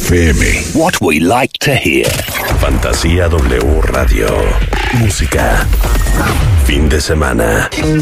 FM. What we like to hear. Fantasía W Radio. Música. Fin de semana.